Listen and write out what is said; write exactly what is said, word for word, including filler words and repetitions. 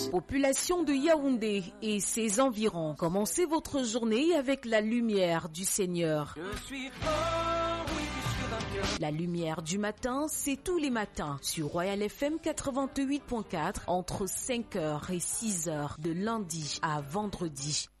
Population de Yaoundé et ses environs, commencez votre journée avec la lumière du Seigneur. Je suis fort, oui, je suis vainqueur. La lumière du matin, c'est tous les matins sur Royal F M quatre-vingt-huit point quatre entre cinq heures et six heures de lundi à vendredi.